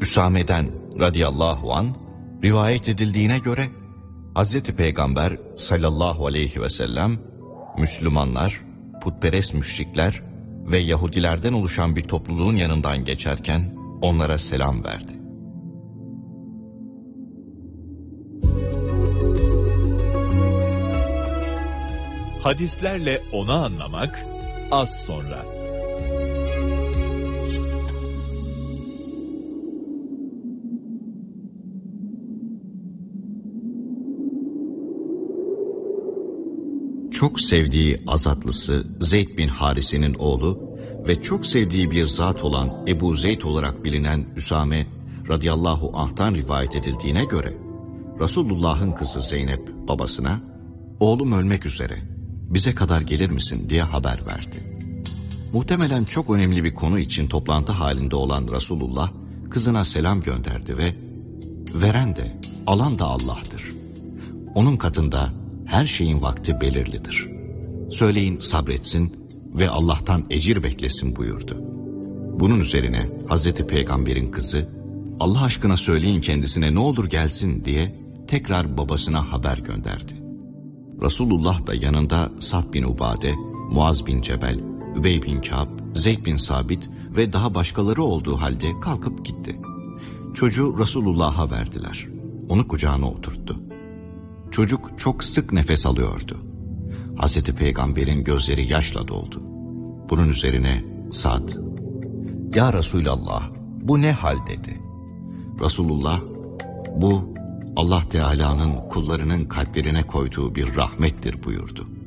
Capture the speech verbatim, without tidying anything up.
Üsame'den radıyallahu an rivayet edildiğine göre Hazreti Peygamber sallallahu aleyhi ve sellem Müslümanlar, putperest müşrikler ve Yahudilerden oluşan bir topluluğun yanından geçerken onlara selam verdi. Hadislerle onu anlamak az sonra. Çok sevdiği azatlısı Zeyd bin Harise'nin oğlu ve çok sevdiği bir zat olan Ebu Zeyd olarak bilinen Üsame radıyallahu anh'tan rivayet edildiğine göre Resulullah'ın kızı Zeynep babasına "Oğlum ölmek üzere, bize kadar gelir misin?" diye haber verdi. Muhtemelen çok önemli bir konu için toplantı halinde olan Resulullah kızına selam gönderdi ve "Veren de alan da Allah'tır. Onun katında her şeyin vakti belirlidir. Söyleyin sabretsin ve Allah'tan ecir beklesin" buyurdu. Bunun üzerine Hazreti Peygamber'in kızı "Allah aşkına söyleyin kendisine ne olur gelsin" diye tekrar babasına haber gönderdi. Resulullah da yanında Sa'd bin Ubade, Muaz bin Cebel, Übey bin Ka'b, Zeyd bin Sabit ve daha başkaları olduğu halde kalkıp gitti. Çocuğu Resulullah'a verdiler. Onu kucağına oturttu. Çocuk çok sık nefes alıyordu. Hazreti Peygamber'in gözleri yaşla doldu. Bunun üzerine Sa'd, "Ya Resulallah, bu ne hal?" dedi. Resulullah, "Bu Allah Teala'nın kullarının kalplerine koyduğu bir rahmettir" buyurdu.